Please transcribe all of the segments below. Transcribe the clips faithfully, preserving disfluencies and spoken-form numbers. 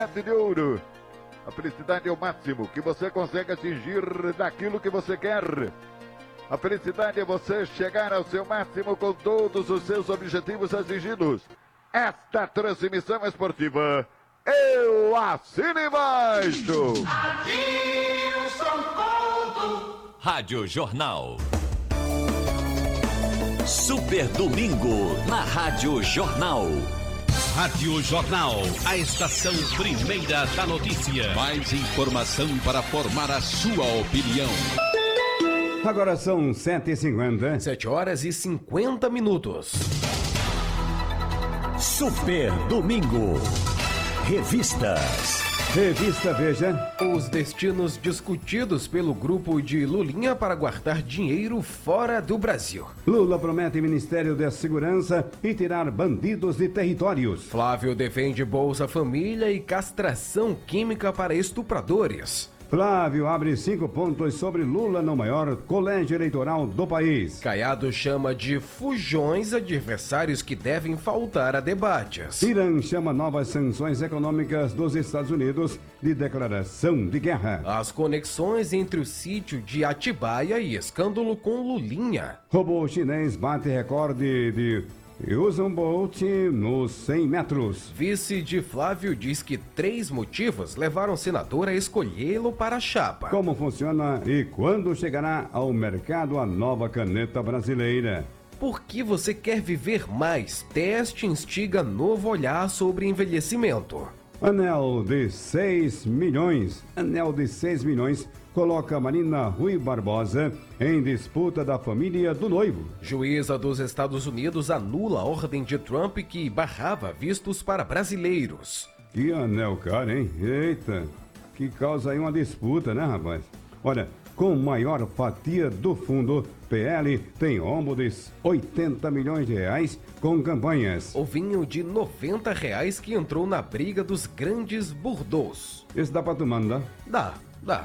de ouro. A felicidade é o máximo que você consegue atingir daquilo que você quer. A felicidade é você chegar ao seu máximo com todos os seus objetivos atingidos. Esta transmissão esportiva eu assino embaixo. Adilson Couto. Rádio Jornal. Super Domingo na Rádio Jornal. Rádio Jornal, a estação primeira da notícia. Mais informação para formar a sua opinião. Agora são sete e cinquenta. Sete horas e cinquenta minutos. Super Domingo. Revistas. Revista Veja. Os destinos discutidos pelo grupo de Lulinha para guardar dinheiro fora do Brasil. Lula promete Ministério da Segurança e tirar bandidos de territórios. Flávio defende Bolsa Família e castração química para estupradores. Flávio abre cinco pontos sobre Lula no maior colégio eleitoral do país. Caiado chama de fujões adversários que devem faltar a debates. Irã chama novas sanções econômicas dos Estados Unidos de declaração de guerra. As conexões entre o sítio de Atibaia e escândalo com Lulinha. Robô chinês bate recorde de Usain Bolt nos cem metros. Vice de Flávio diz que três motivos levaram o senador a escolhê-lo para a chapa. Como funciona e quando chegará ao mercado a nova caneta brasileira? Por que você quer viver mais? Teste instiga novo olhar sobre envelhecimento. Anel de seis milhões. Anel de seis milhões coloca Marina Rui Barbosa em disputa da família do noivo. Juíza dos Estados Unidos anula a ordem de Trump que barrava vistos para brasileiros. Que anel caro, hein? Eita, que causa aí uma disputa, né, rapaz? Olha, com maior fatia do fundo, P L tem rombo de oitenta milhões de reais com campanhas. O vinho de noventa reais que entrou na briga dos grandes Bordeaux. Esse dá pra tu mandar? Dá, dá.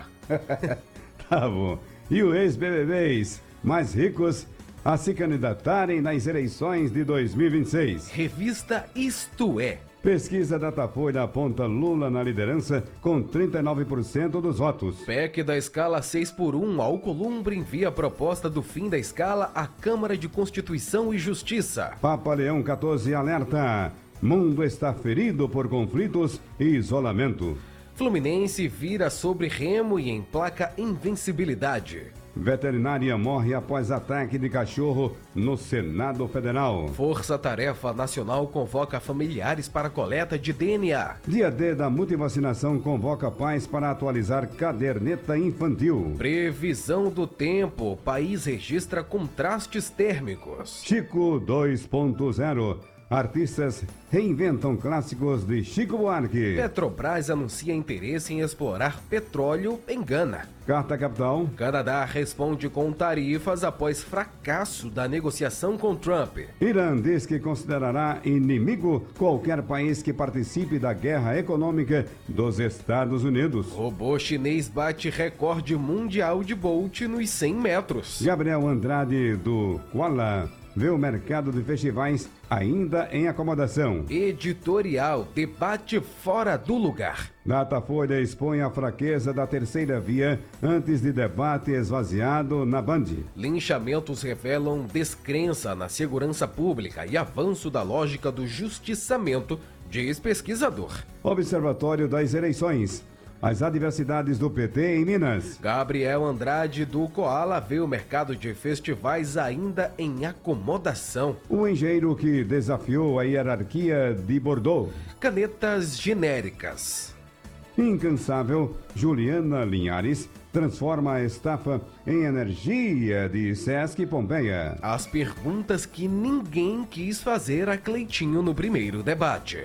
Tá bom. E os ex-B B Bs mais ricos a se candidatarem nas eleições de dois mil e vinte e seis. Revista Isto É. Pesquisa Datafolha aponta Lula na liderança com trinta e nove por cento dos votos. P E C da escala seis por um, Alcolumbre envia a proposta do fim da escala à Câmara de Constituição e Justiça. Papa Leão quatorze alerta. Mundo está ferido por conflitos e isolamento. Fluminense vira sobre Remo e emplaca invencibilidade. Veterinária morre após ataque de cachorro no Senado Federal. Força Tarefa Nacional convoca familiares para coleta de D N A. Dia D da multivacinação convoca pais para atualizar caderneta infantil. Previsão do tempo. O país registra contrastes térmicos. Chico dois ponto zero. Artistas reinventam clássicos de Chico Buarque. Petrobras anuncia interesse em explorar petróleo em Gana. Carta Capital. Canadá responde com tarifas após fracasso da negociação com Trump. Irã diz que considerará inimigo qualquer país que participe da guerra econômica dos Estados Unidos. Robô chinês bate recorde mundial de Bolt nos cem metros. Gabriel Andrade, do Kuala, vê o mercado de festivais ainda em acomodação. Editorial, debate fora do lugar. Datafolha expõe a fraqueza da terceira via antes de debate esvaziado na Band. Linchamentos revelam descrença na segurança pública e avanço da lógica do justiçamento, diz pesquisador. Observatório das eleições. As adversidades do P T em Minas. Gabriel Andrade, do Koala, vê o mercado de festivais ainda em acomodação. O engenheiro que desafiou a hierarquia de Bordeaux. Canetas genéricas. Incansável, Juliana Linhares transforma a estafa em energia de Sesc Pompeia. As perguntas que ninguém quis fazer a Cleitinho no primeiro debate.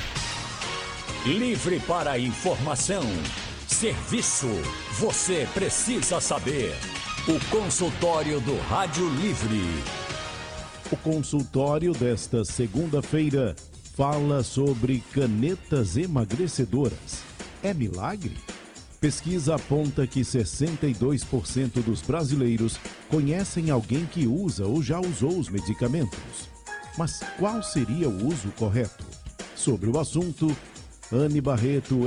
Livre para informação. Serviço. Você precisa saber. O consultório do Rádio Livre. O consultório desta segunda-feira fala sobre canetas emagrecedoras. É milagre? Pesquisa aponta que sessenta e dois por cento dos brasileiros conhecem alguém que usa ou já usou os medicamentos. Mas qual seria o uso correto? Sobre o assunto, Anne Barreto